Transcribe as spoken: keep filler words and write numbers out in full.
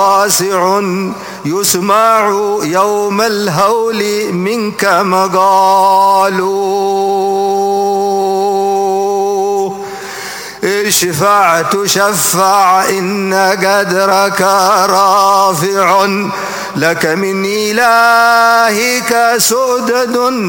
واسع يسمع يوم الهول منك مقال. اشفع تشفع إن قدرك رافع، لك من إلهك سؤدد